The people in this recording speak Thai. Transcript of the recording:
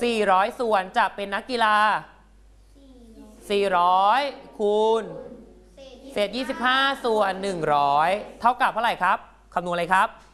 400ส่วนจะเป็นนักกีฬา400คูณเศษ25ส่วน100เท่ากับเท่าไหร่ครับคำนวณอะไรครับ